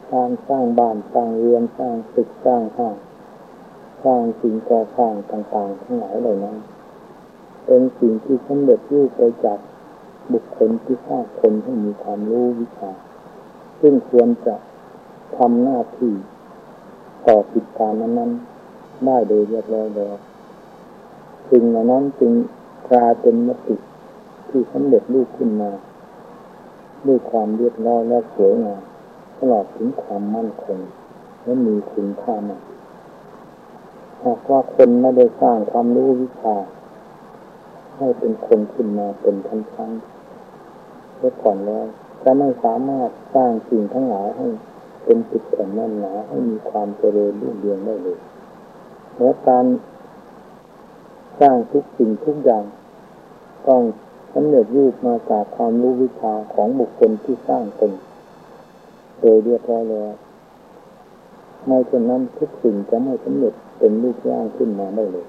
การสร้างบ้านสร้างเรือนสร้างตึกสร้างห้างสร้างสิ่งก่อสร้างต่างๆทั้งหลายเหล่านั้นเป็นสิ่งที่สำเร็จรูปไปจากบุคคลที่สร้างคนให้มีความรู้วิชาซึ่งควรจะทำหน้าที่ต่อกิจการนั้นๆได้โดยเรียบร้อยแล้วสิ่งเหล่านั้นจึงกลายเป็นมติที่สำเร็จรูปขึ้นมาด้วยความเรียบร้อยและสวยงามตลอดถึงความมั่นคงและมีคุณค่ามากหากว่าคนไม่ได้สร้างความรู้วิชาให้เป็นคนขึ้นมาเป็นชั้นๆเมื่อก่อนแล้วจะไม่สามารถสร้างสิ่งทั้งหลายให้เป็นจุดแข็งแน่นหนาให้มีความเจริญรุ่งเรืองได้เลยและการสร้างทุกสิ่งทุกอย่างต้องสำเร็จรูปมาจากความรู้วิชาของบุคคลที่สร้างตนโดยเรียบร้อยแล้วไม่เช่นนั้นทุกสิ่งจะไม่สำเร็จเป็นรูปร่างขึ้นมาได้เลย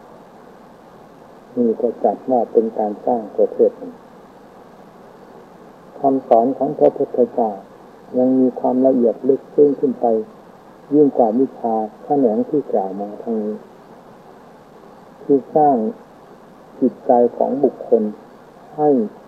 นี่ก็จัดว่าเป็นการสร้างประเทศคำสอนของพระพุทธเจ้ายังมีความละเอียดลึกซึ้งขึ้นไปยิ่งกว่าวิชาแขนงที่กล่าวมาทั้งนี้คือสร้างจิตใจของบุคคลให้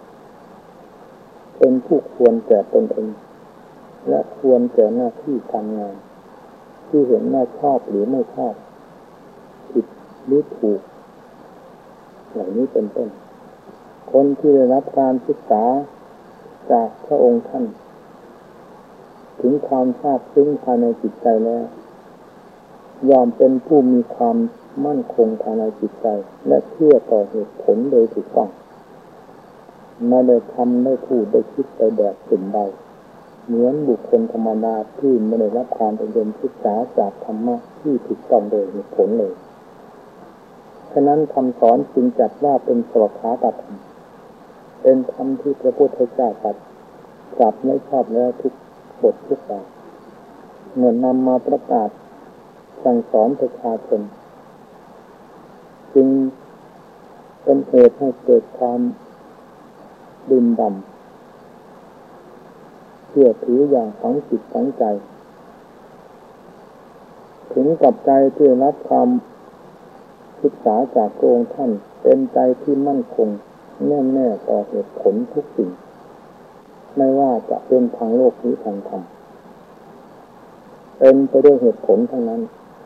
เป็นผู้ควรแก่ตนเองและควรแก่หน้าที่การงานที่เห็นว่าชอบหรือไม่ชอบผิดหรือถูกเหล่านี้เป็นต้นคนที่ได้รับการศึกษาจากพระองค์ท่านถึงความทราบซึ้งภายในจิตใจแล้วยอมเป็นผู้มีความมั่นคงภายในจิตใจและเชื่อต่อเหตุผลโดยถูกต้องไม่ได้ทำได้พูดได้คิดไปแบบสิ่งใดเหมือนบุคคลธรรมดาที่ไม่ได้รับการอบรมศึกษาจากธรรมะที่ถูกต้องโดยเหตุผลเลยฉะนั้นคำสอนจึงจัดว่าเป็นสวขาตธรรมเป็นธรรมที่พระพุทธเจ้าตรัสจับไม่ชอบแล้วทุกบททุกบาทเมื่อนำมาประกาศสั่งสอนประชาชนจึงเป็นเหตุให้เกิดความดื่มด่ำเชื่อถืออย่างฝังจิตฝังใจถึงกับใจที่รับความศึกษาจากพระองค์ท่านเป็นใจที่มั่นคงแน่วแน่ต่อเหตุผลทุกสิ่งไม่ว่าจะเป็นทางโลกหรือทางธรรมเป็นไปด้วยเหตุผลทั้งนั้น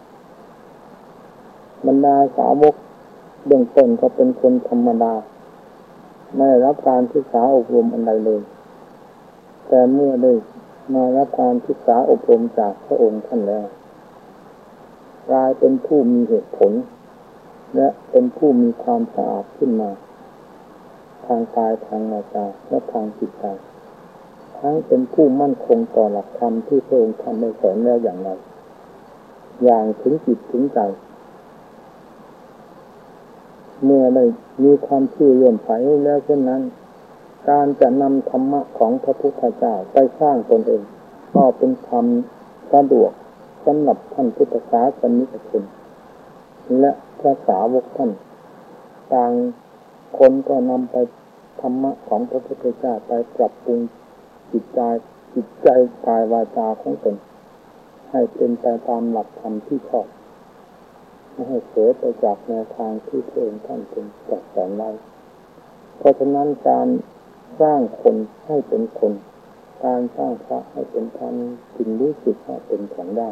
บรรดาสาวกเบื้องต้นก็เป็นคนธรรมดาไม่ได้รับการศึกษาอบรมอันใดเลยแต่เมื่อได้มารับการศึกษาอบรมจากพระองค์ท่านแล้วกลายเป็นผู้มีเหตุผลและเป็นผู้มีความสะอาดขึ้นมาทางกายทางวาจาและทางจิตใจทั้งเป็นผู้มั่นคงต่อหลักธรรมที่พระองค์ท่านได้สอนแล้วอย่างไรอย่างถึงจิตถึงใจเมื่อได้มีความเชื่อเลื่อมใสแล้วเช่นนั้นการจะนำธรรมะของพระพุทธเจ้าไปสร้างตนเองก็เป็นความสะดวกสำหรับท่านพุทธศาสนิกชนและพระสาวกท่านต่างคนก็นำไปธรรมะของพระพุทธเจ้าไปปรับปรุงจิตใจกายวาจาของตนให้เป็นไปตามหลักธรรมที่ชอบไม่ให้เสียไปจากแนวทางที่พระองค์ท่านเป็นตรัสสอนไว้เพราะฉะนั้นการสร้างคนให้เป็นคนการสร้างพระให้เป็นพระจึงรู้สึกว่าเป็นของได้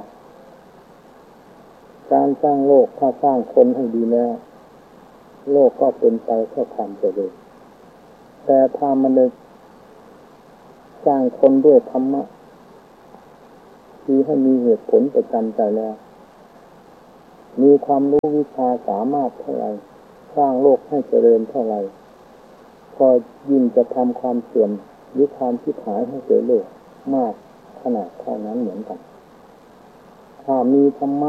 การสร้างโลกถ้าสร้างคนให้ดีแล้วโลกก็เป็นไปเพื่อความเจริญแต่ถ้ามันได้สร้างคนด้วยธรรมะที่ให้มีเหตุผลประจำใจแล้วมีความรู้วิชาสามารถเท่าไรสร้างโลกให้เจริญเท่าไรก็ยิ่งจะทำความเสื่อมหรือความชิบหายให้เกิดโลกมากขนาดเท่านั้นเหมือนกันถ้ามีธรรมะ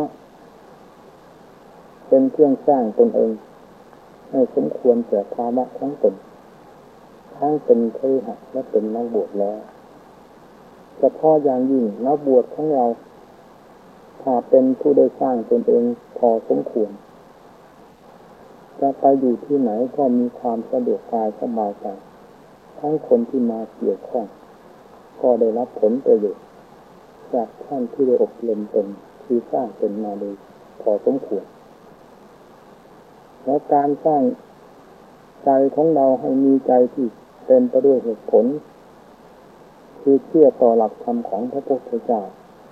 เป็นเครื่องสร้างตนเองให้สมควรแก่ภาวะของตนทั้งเป็นคฤหัสถ์และเป็นนักบวชแล้วเฉพาะอย่างยิ่งนักบวชของเราถ้าเป็นผู้ได้สร้างตนเองพอสมควรจะไปอยู่ที่ไหนก็มีความสะดวกกายสบายใจทั้งคนที่มาเกี่ยวข้องก็ได้รับผลประโยชน์จากท่านที่ได้อบรมตนที่สร้างเป็นมาโดยพอสมควรและการสร้างใจของเราให้มีใจที่เต็มไปด้วยเหตุผลคือเชื่อต่อหลักธรรมของพระพุทธเจ้า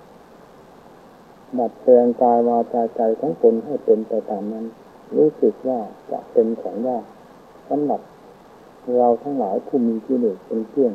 ดัดแปลงกายวาจาใจของตนให้เป็นไปตามนั้นรู้สึกว่าจะเป็นของยากสำหรับเราทั้งหลายผู้มีกิเลสเป็นเครื่อง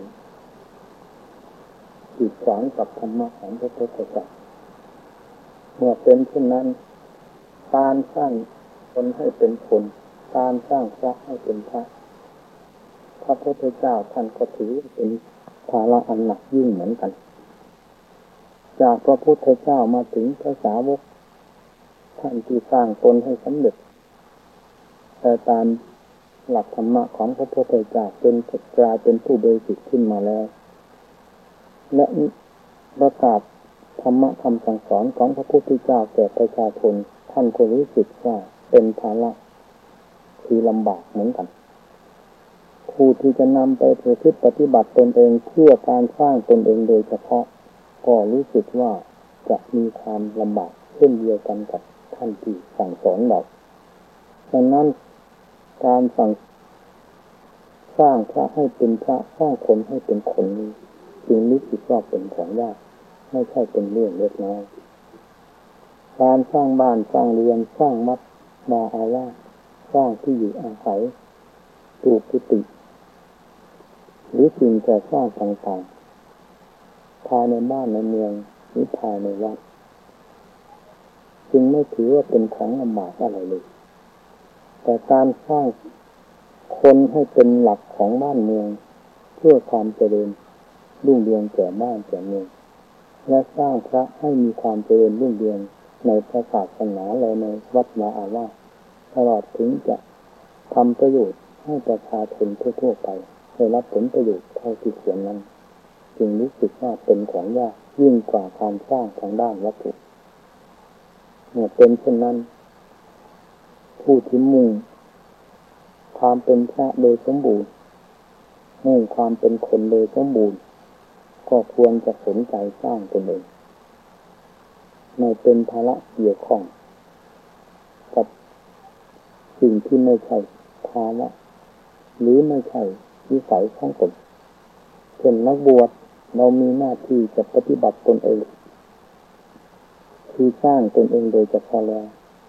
กีดขวางกับธรรมะของพระพุทธเจ้าเมื่อเป็นเช่นนั้นการสร้างตนให้เป็นคนการสร้างพระให้เป็นพระพระพุทธเจ้าท่านก็ถือเป็นภาระอันหนักยิ่งเหมือนกันจากพระพุทธเจ้ามาถึงพระสาวกท่านที่สร้างตนให้สำเร็จแต่ตามหลักธรรมะของพระพุทธเจ้าจนกลายเป็นผู้บริสุทธิ์ขึ้นมาแล้วและประกาศธรรมะคำสั่งสอนของพระพุทธเจ้าแก่ประชาชนท่านก็รู้สึกว่าเป็นภาระคือลำบากเหมือนกันผู้ที่จะนำไปประพฤติปฏิบัติตนเองเพื่อการสร้างตนเองโดยเฉพาะก็รู้สึกว่าจะมีความลำบากเช่นเดียวกันกับท่านที่สั่งสอนเราดังนั้นการสร้างพระให้เป็นพระสร้างคนให้เป็นคนนี้จึงรู้สึกว่าเป็นของยากไม่ใช่เป็นเรื่องเล็กน้อยการสร้างบ้านสร้างเรือนสร้างวัดวาอารามสร้างที่อยู่อาศัยปลูกกุฏิหรือสิ่งก่อสร้างต่างๆภายในบ้านในเมืองหรือภายในวัดจึงไม่ถือว่าเป็นของลำบากอะไรเลยแต่การสร้างคนให้เป็นหลักของบ้านเมืองเพื่อความเจริญรุ่งเรืองแก่บ้านแก่เมืองและสร้างพระให้มีความเจริญรุ่งเรืองในพระศาสนาและในวัดวาอารามตลอดถึงจะทำประโยชน์ให้ประชาชนทั่วๆไปได้รับผลประโยชน์เท่าที่ควรนั้นจึงรู้สึกว่าเป็นของยากยิ่งกว่าการสร้างทางด้านวัตถุเมื่อเป็นเช่นนั้นผู้ที่มุ่งความเป็นพระโดยสมบูรณ์มุ่งความเป็นคนโดยสมบูรณ์ก็ควรจะสนใจสร้างตนเองไม่เป็นภาระเกี่ยวข้องกับสิ่งที่ไม่ใช่ภาระหรือไม่ใช่วิสัยของตนเช่นนักบวชเรามีหน้าที่จะปฏิบัติตนเองคือสร้างตนเองโดยเฉพาะแล้ว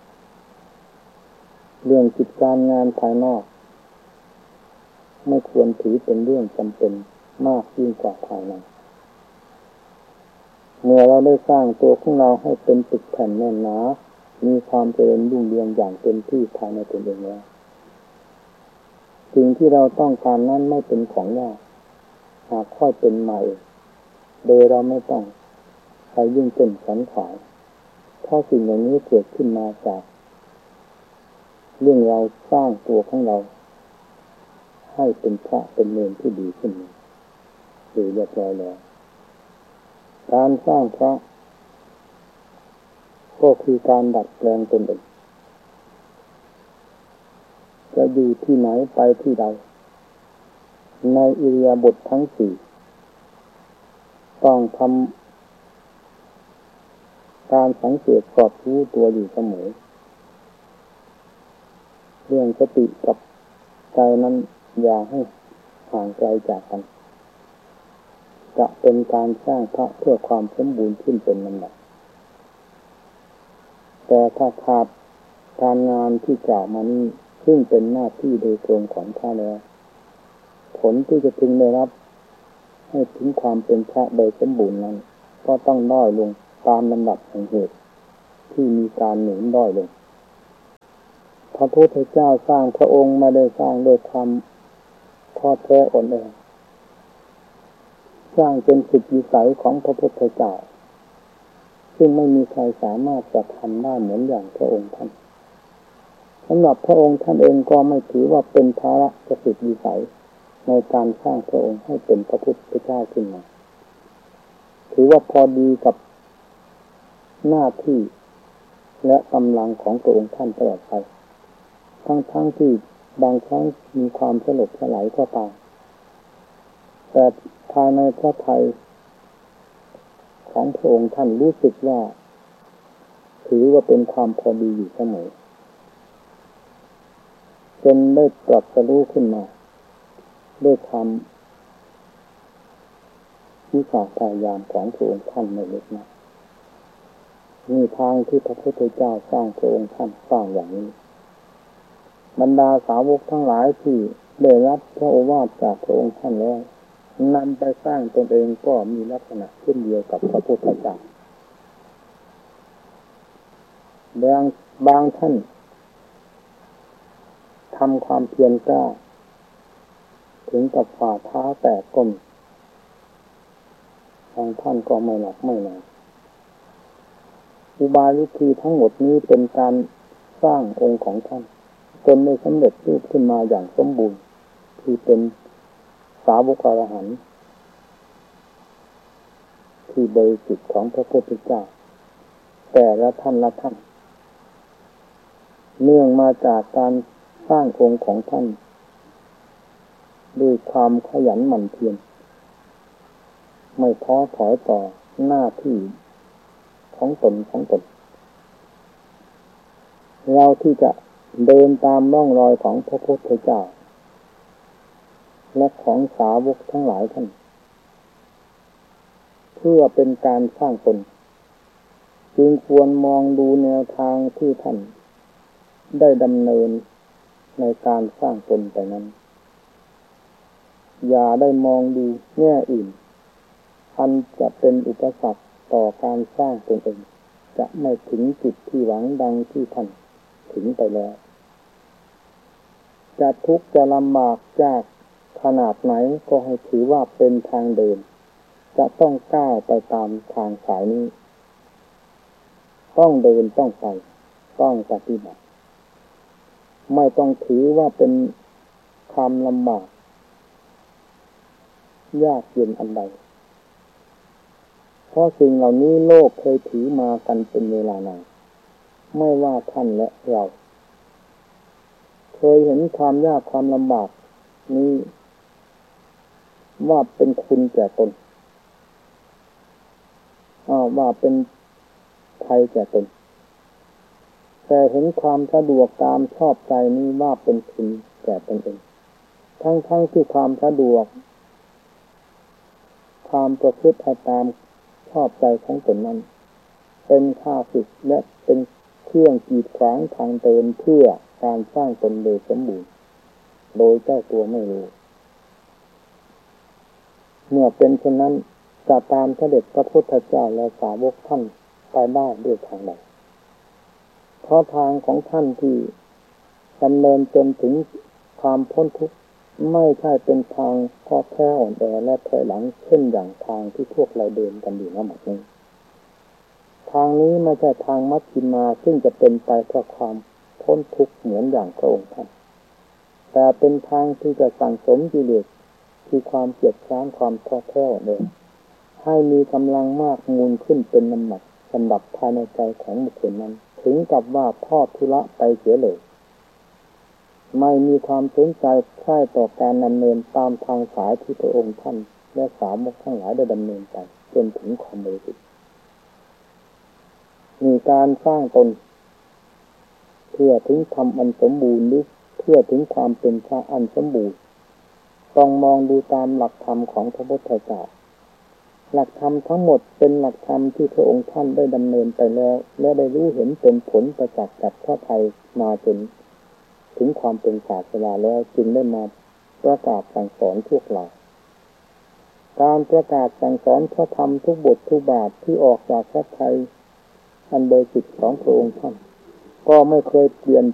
เรื่องกิจการงานภายนอกไม่ควรถือเป็นเรื่องจำเป็นมากยิ่งกว่าภายในเมื่อเราได้สร้างตัวของเราให้เป็นตึกแผ่นแน่นหนามีความเจริญรุ่งเรืองอย่างเต็มที่ภายในตนเองแล้วสิ่งที่เราต้องการนั้นไม่เป็นของยากหากค่อยเป็นมาเองโดยเราไม่ต้องไปยิ่งเป็นสันขวายเพราะสิ่งเหล่านี้เกิดขึ้นมาจากเรื่องเราสร้างตัวของเราให้เป็นพระเป็นเนรที่ดีขึ้นโดยเรียบร้อยแล้วการสร้างพระก็คือการดัดแปลงตนเองจะอยู่ที่ไหนไปที่ใดในอิริยาบถทั้งสี่ต้องทำการสังเกตสอบรู้ตัวอยู่เสมอเรื่องสติกับใจนั้นอย่าให้ห่างไกลจากกันจะเป็นการสร้างพระเพื่อความสมบูรณ์ขึ้นเป็นลำดับแต่ถ้าขาดการงานที่กล่าวมานี้ซึ่งเป็นหน้าที่โดยตรงของพระแล้วผลที่จะพึงได้รับให้ถึงความเป็นพระโดยสมบูรณ์นั้นก็ต้องด้อยลงตามลำดับแห่งเหตุที่มีการหนุนด้อยลงพระพุทธเจ้าสร้างพระองค์มาได้สร้างโดยความท้อแท้อ่อนแอสร้างเป็นสุดวิสัยของพระพุทธเจ้าซึ่งไม่มีใครสามารถจะทำได้เหมือนอย่างพระองค์ท่านสำหรับพระองค์ท่านเองก็ไม่ถือว่าเป็นภาระจะสุดวิสัยในการสร้างพระองค์ให้เป็นพระพุทธเจ้าขึ้นมาถือว่าพอดีกับหน้าที่และกำลังของพระองค์ท่านตลอดไปทั้งที่บางครั้งมีความสลบสลายก็ตามแต่ภายในพระทัยของพระองค์ท่านรู้สึกว่าถือว่าเป็นความพอดีอยู่เสมอจนได้ตรัสรู้ขึ้นมาด้วยความวิชาพยายามของพระองค์ท่านไม่เล็กน้อยมีทางที่พระพุทธเจ้าสร้างพระองค์ท่านสร้างอย่างนี้บรรดาสาวกทั้งหลายที่ได้รับพระโอวาทจากพระองค์ท่านแล้วนำไปสร้างตนเองก็มีลักษณะเช่นเดียวกับพระพุทธเจ้าบางท่านทำความเพียรกล้าถึงกับฝ่าเท้าแตกก้มบางท่านก็ไม่หลับไม่นอนอุบายวิธีทั้งหมดนี้เป็นการสร้างองค์ของท่านจนได้สำเร็จรูปขึ้นมาอย่างสมบูรณ์ที่เป็นสาวกอรหันต์ที่บริสุทธิ์ของพระพุทธเจ้าแต่ละท่านละท่านเนื่องมาจากการสร้างองค์ของท่านด้วยความขยันหมั่นเพียรไม่ท้อถอยต่อหน้าที่ของตนเราที่จะเดินตามร่องรอยของพระพุทธเจ้าและของสาวกทั้งหลายท่านเพื่อเป็นการสร้างตนจึงควรมองดูแนวทางที่ท่านได้ดำเนินในการสร้างตนไปนั้นอย่าได้มองดูแง่อื่นอันจะเป็นอุปสรรคต่อการสร้างตนเองจะไม่ถึงจุดที่หวังดังที่ท่านถึงไปแล้วจะทุกข์จะลำบากยากขนาดไหนก็ให้ถือว่าเป็นทางเดินจะต้องก้าวไปตามทางสายนี้ต้องเดินต้องไปต้องปฏิบัติไม่ต้องถือว่าเป็นความลำบากยากเย็นอันใดเพราะสิ่งเหล่านี้โลกเคยถือมากันเป็นเวลานานไม่ว่าท่านและเราเคยเห็นความยากความลำบากนี้ว่าเป็นคุณแก่ตนว่าเป็นภัยแก่ตนแต่เห็นความสะดวกตามชอบใจนี้ว่าเป็นคุณแก่ตนเองทั้งที่ความสะดวกความประพฤติตามชอบใจของตนนั้นเป็นข้าศึกและเป็นเครื่องกีดขวางทางเดินเพื่อการสร้างตนโดยสมบูรณ์โดยเจ้าตัวไม่รู้เมื่อเป็นเช่นนั้นจะตามเสด็จพระพุทธเจ้าและสาวกท่านไปได้ด้วยทางใดเพราะทางของท่านที่ดำเนินจนถึงความพ้นทุกข์ไม่ใช่เป็นทางท้อแท้อ่อนแอและถอยหลังเช่นอย่างทางที่พวกเราเดินกันอยู่ณ บัดนี้ทางนี้ไม่ใช่ทางมัชฌิมาซึ่งจะเป็นไปเพื่อความพ้นทุกข์เหมือนอย่างพระองค์ท่านแต่เป็นทางที่จะสั่งสมกิเลสคือความเกลียดชังความท้อแท้อ่อนแอให้มีกำลังมากมูลขึ้นเป็นน้ำหนักสำหรับภายในใจของบุคคลนั้นถึงกับว่าทอดทุระไปเสียเลยไม่มีความสนใจใคร่ต่อการดำเนินตามทางสายที่พระองค์ท่านและสาวกทั้งหลายได้ดำเนินไปจนถึงความบริสุทธิ์มีการสร้างตนเพื่อถึงธรรมอันสมบูรณ์หรือเพื่อถึงความเป็นพระอันสมบูรณ์ต้องมองดูตามหลักธรรมของพระพุทธเจ้าหลักธรรมทั้งหมดเป็นหลักธรรมที่พระองค์ท่านได้ดำเนินไปแล้วและได้รู้เห็นเป็นผลประจักษ์กับพระทัยมาจนถึงความเป็นศาสดาแล้วจึงได้มาประกาศสั่งสอนพวกเราการประกาศสั่งสอนพระธรรมทุกบททุกบาทที่ออกจากพระทัยอันบริสุทธิ์ของพระองค์ท่านก็ไม่เคยเปลี่ยน